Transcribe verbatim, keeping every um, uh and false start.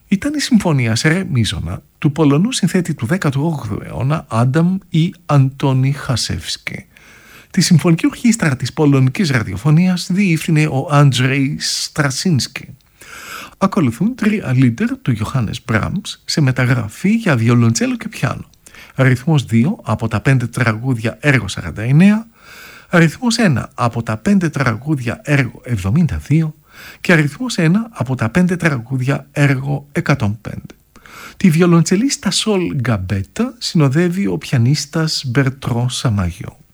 Ήταν η συμφωνία σε ρε μίζωνα του Πολωνού συνθέτη του δέκατου όγδοου αιώνα Άνταμ ή Αντώνη Χασεύσκι. Τη συμφωνική ορχήστρα της πολωνικής ραδιοφωνίας διεύθυνε ο Άντζρεϊ Στρασίνσκι. Ακολουθούν τρία λίντερ του Ιωάννης Μπράμς σε μεταγραφή για βιολοντσέλο και πιάνο. Αριθμός δύο από τα πέντε τραγούδια έργο σαράντα εννέα, αριθμός ένα από τα πέντε τραγούδια έργο εβδομήντα δύο και αριθμός ένα από τα πέντε τραγούδια έργο εκατόν πέντε. Τη βιολοντσελίστα Σολ Γκαμπέτα συνοδεύει ο πιανίστας Μπερτρό Σαμαγιό.